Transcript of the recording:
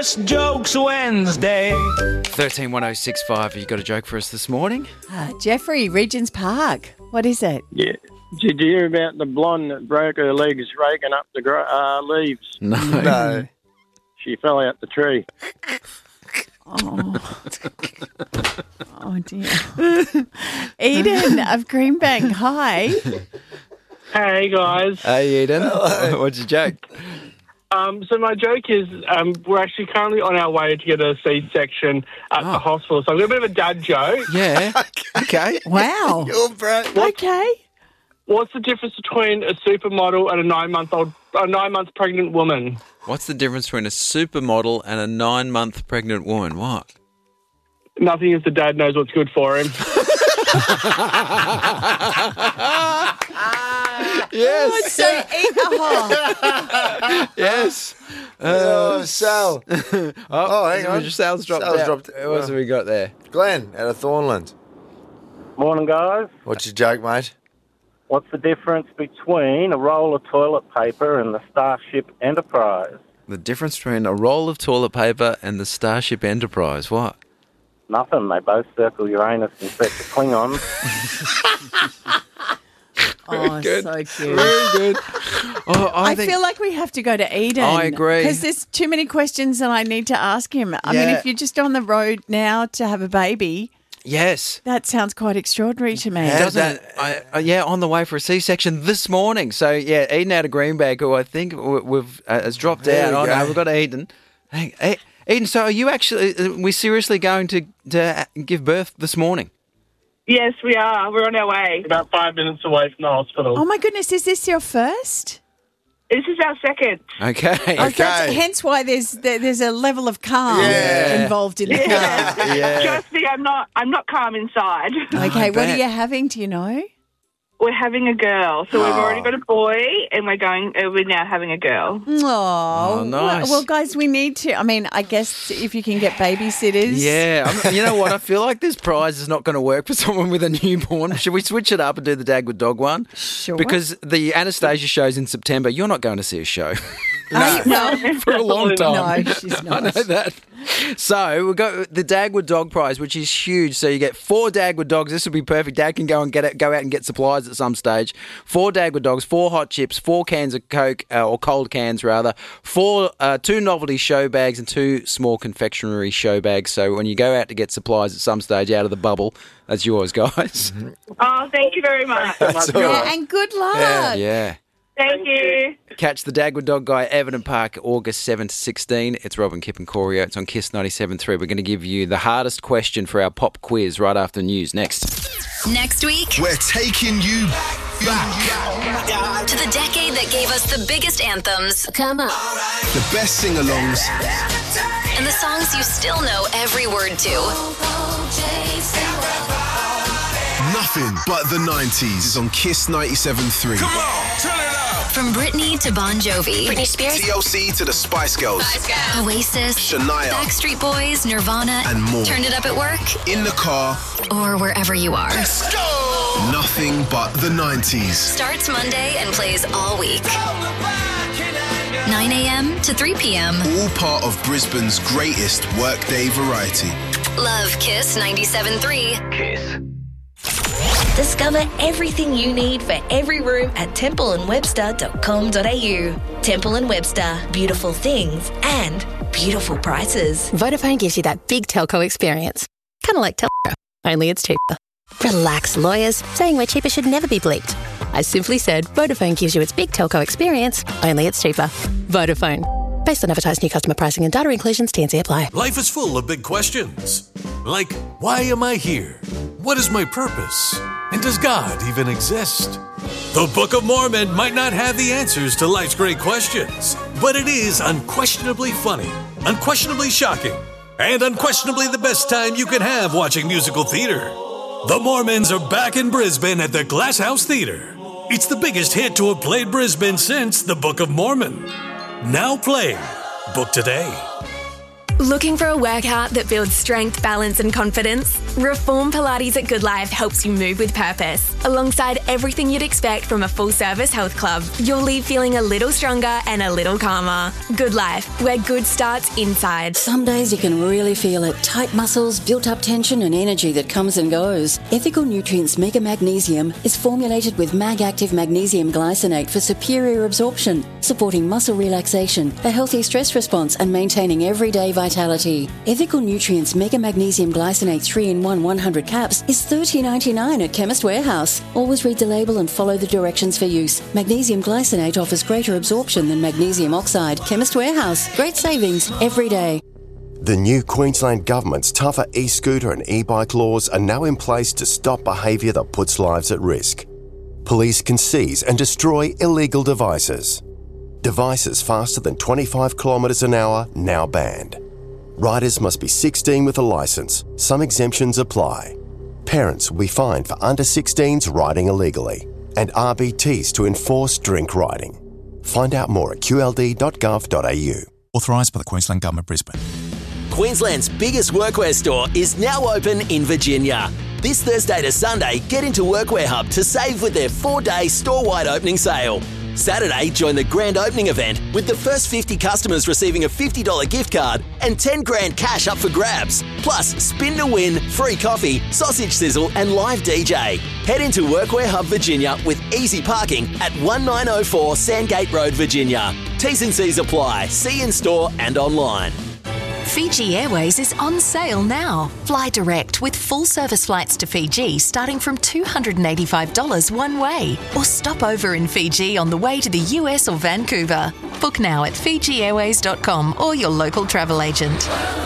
Just Jokes Wednesday. 131065, you got a joke for us this morning? Jeffrey, Regent's Park. What is it? Yeah. Did you hear about the blonde that broke her legs raking up the leaves? No. She fell out the tree. Oh dear. Eden of Greenbank, hi. Hey guys. Hey, Eden. What's your joke? So my joke is we're actually currently on our way to get a C-section at the hospital. So I've got a bit of a dad joke. Yeah. Okay. Wow. You're brave. Okay. What's the difference between a supermodel and a 9-month pregnant woman? What's the difference between a supermodel and a 9-month pregnant woman? What? Nothing if the dad knows what's good for him. Yes. So Yes. Sal. Hang on. Sal's dropped Sal's out. dropped- What else have we got there? Glenn, out of Thornland. Morning, guys. What's your joke, mate? What's the difference between a roll of toilet paper and the Starship Enterprise? The difference between a roll of toilet paper and the Starship Enterprise. What? Nothing. They both circle Uranus and set the Klingons. good. So cute. Very good. I think, feel like we have to go to Eden. I agree. Because there's too many questions that I need to ask him. I mean, Yeah. if you're just on the road now to have a baby, yes. that sounds quite extraordinary to me. Doesn't it? On the way for a C-section this morning. So, yeah, Eden out of Greenbank, who I think has dropped There out. we Oh, go. no, we've got Eden. Hey, Eden, so are you actually, we seriously going to give birth this morning? Yes, we are. We're on our way. About 5 minutes away from the hospital. Oh, my goodness. Is this your first? This is our second. Okay. Oh, that's hence why there's a level of calm Yeah. involved in the car. Trust me, I'm not calm inside. Okay, what are bet. you having? Do you know? We're having a girl, so we've already got a boy, and we're now having a girl. Oh, nice. Well, guys, we need to. I mean, I guess if you can get babysitters. Yeah, you know what? I feel like this prize is not going to work for someone with a newborn. Should we switch it up and do the Dagwood Dog one? Sure. Because the Anastasia show's in September. You're not going to see a show No, for a long time. no, she's I not. know that. So we've got the Dagwood Dog Prize, which is huge. So you get 4 Dagwood dogs. This would be perfect. Dad can go out and get supplies at some stage. 4 Dagwood dogs, 4 hot chips, 4 cans of Coke, or cold cans rather, 2 novelty show bags and 2 small confectionery show bags. So when you go out to get supplies at some stage out of the bubble, that's yours, guys. Oh, thank you very much. Yeah, and good luck. Yeah. Thank you. Catch the Dagwood Dog Guy at Everton Park, August 7 to 16. It's Robin, Kip and Corio. It's on KISS 97.3. We're going to give you the hardest question for our pop quiz right after the news. Next week, We're taking you back. to the decade that gave us the biggest anthems. Come on. The best sing-alongs. And the songs you still know every word to. Nothing but the 90s is on KISS 97.3. Come on, turn it up. From Britney to Bon Jovi, Britney Spears. TLC to the Spice Girls. Oasis, Shania. Backstreet Boys, Nirvana, And more. Turn it up at work, In the car. or wherever you are. Let's go! Nothing but the 90s. Starts Monday and plays all week. 9 a.m. to 3 p.m. All part of Brisbane's greatest workday variety. Love KISS 97.3. Kiss. Discover everything you need for every room at templeandwebster.com.au. Temple & Webster. Beautiful things and beautiful prices. Vodafone gives you that big telco experience. Kind of like Telco, only it's cheaper. Relax, lawyers. Saying we're cheaper should never be bleeped. I simply said Vodafone gives you its big telco experience, only it's cheaper. Vodafone. Based on advertised new customer pricing and data inclusions, T&C apply. Life is full of big questions. Like, why am I here? What is my purpose? And does God even exist? The Book of Mormon might not have the answers to life's great questions, but it is unquestionably funny, unquestionably shocking, and unquestionably the best time you can have watching musical theater. The Mormons are back in Brisbane at the Glass House Theatre. It's the biggest hit to have played Brisbane since the Book of Mormon. Now playing. Book today. Looking for a workout that builds strength, balance and confidence? Reform Pilates at Good Life helps you move with purpose. Alongside everything you'd expect from a full-service health club, you'll leave feeling a little stronger and a little calmer. Good Life, where good starts inside. Some days you can really feel it. Tight muscles, built-up tension and energy that comes and goes. Ethical Nutrients Mega Magnesium is formulated with Mag-Active Magnesium Glycinate for superior absorption, supporting muscle relaxation, a healthy stress response and maintaining everyday vitality. Ethical Nutrients Mega Magnesium Glycinate 3-in-1 100 caps is $30.99 at Chemist Warehouse. Always read the label and follow the directions for use. Magnesium glycinate offers greater absorption than magnesium oxide. Chemist Warehouse. Great savings every day. The new Queensland Government's tougher e-scooter and e-bike laws are now in place to stop behaviour that puts lives at risk. Police can seize and destroy illegal devices. Devices faster than 25 kilometres an hour now banned. Riders must be 16 with a licence. Some exemptions apply. Parents will be fined for under 16s riding illegally, and RBTs to enforce drink riding. Find out more at qld.gov.au. Authorised by the Queensland Government, Brisbane. Queensland's biggest workwear store is now open in Virginia. This Thursday to Sunday, get into Workwear Hub to save with their 4-day store-wide opening sale. Saturday, join the grand opening event with the first 50 customers receiving a $50 gift card and 10 grand cash up for grabs. Plus, spin to win, free coffee, sausage sizzle and live DJ. Head into Workwear Hub Virginia with easy parking at 1904 Sandgate Road, Virginia. T's and C's apply. See in store and online. Fiji Airways is on sale now. Fly direct with full service flights to Fiji starting from $285 one way. Or stop over in Fiji on the way to the US or Vancouver. Book now at FijiAirways.com or your local travel agent.